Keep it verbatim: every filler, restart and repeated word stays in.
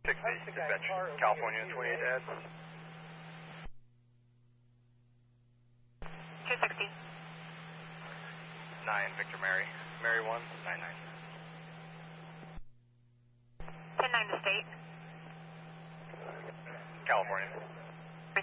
sixty, dispatch, California twenty-eight ads. two sixty. nine, Victor Mary. Mary one, nine nine. ten nine to state. California.